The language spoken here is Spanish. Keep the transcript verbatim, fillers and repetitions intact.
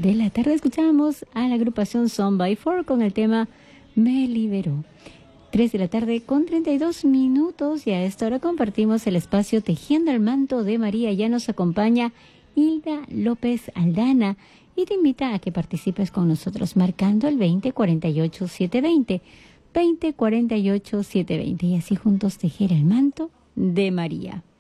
de la tarde escuchamos a la agrupación Son by Four con el tema Me Liberó. tres de la tarde con treinta y dos minutos y a esta hora compartimos el espacio Tejiendo el Manto de María. Ya nos acompaña Hilda López Aldana y te invita a que participes con nosotros marcando el veinte cuarenta y ocho setecientos veinte, veinte cuarenta y ocho setecientos veinte y así juntos tejer el manto de María.